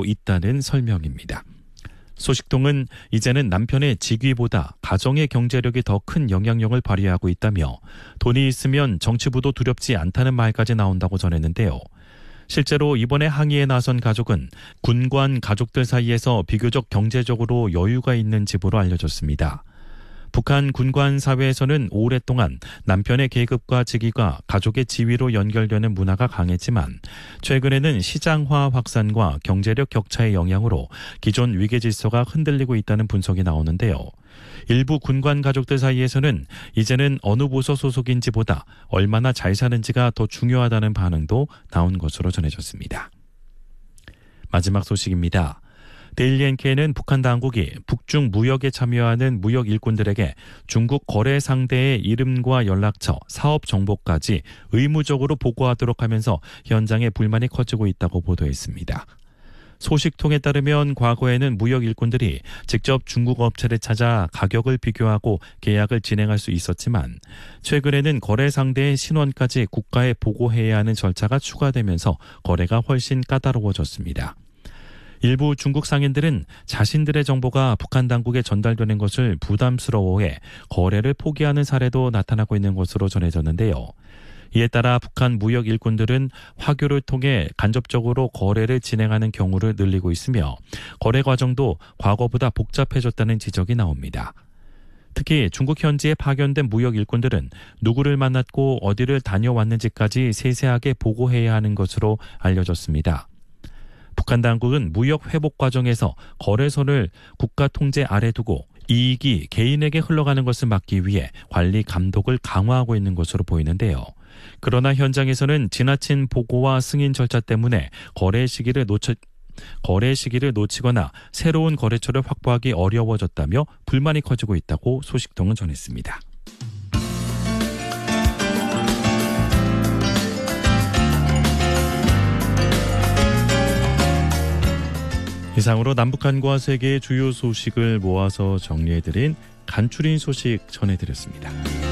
하고 있다는 설명입니다. 소식통은 이제는 남편의 직위보다 가정의 경제력이 더 큰 영향력을 발휘하고 있다며 돈이 있으면 정치부도 두렵지 않다는 말까지 나온다고 전했는데요. 실제로 이번에 항의에 나선 가족은 군관 가족들 사이에서 비교적 경제적으로 여유가 있는 집으로 알려졌습니다. 북한 군관 사회에서는 오랫동안 남편의 계급과 직위가 가족의 지위로 연결되는 문화가 강했지만 최근에는 시장화 확산과 경제력 격차의 영향으로 기존 위계 질서가 흔들리고 있다는 분석이 나오는데요. 일부 군관 가족들 사이에서는 이제는 어느 부서 소속인지보다 얼마나 잘 사는지가 더 중요하다는 반응도 나온 것으로 전해졌습니다. 마지막 소식입니다. 데일리 NK는 북한 당국이 북중 무역에 참여하는 무역 일꾼들에게 중국 거래 상대의 이름과 연락처, 사업 정보까지 의무적으로 보고하도록 하면서 현장에 불만이 커지고 있다고 보도했습니다. 소식통에 따르면 과거에는 무역 일꾼들이 직접 중국 업체를 찾아 가격을 비교하고 계약을 진행할 수 있었지만 최근에는 거래 상대의 신원까지 국가에 보고해야 하는 절차가 추가되면서 거래가 훨씬 까다로워졌습니다. 일부 중국 상인들은 자신들의 정보가 북한 당국에 전달되는 것을 부담스러워해 거래를 포기하는 사례도 나타나고 있는 것으로 전해졌는데요. 이에 따라 북한 무역 일꾼들은 화교를 통해 간접적으로 거래를 진행하는 경우를 늘리고 있으며 거래 과정도 과거보다 복잡해졌다는 지적이 나옵니다. 특히 중국 현지에 파견된 무역 일꾼들은 누구를 만났고 어디를 다녀왔는지까지 세세하게 보고해야 하는 것으로 알려졌습니다. 북한 당국은 무역 회복 과정에서 거래선을 국가 통제 아래 두고 이익이 개인에게 흘러가는 것을 막기 위해 관리 감독을 강화하고 있는 것으로 보이는데요. 그러나 현장에서는 지나친 보고와 승인 절차 때문에 거래 시기를 놓치거나 새로운 거래처를 확보하기 어려워졌다며 불만이 커지고 있다고 소식통은 전했습니다. 이상으로 남북한과 세계의 주요 소식을 모아서 정리해드린 간추린 소식 전해드렸습니다.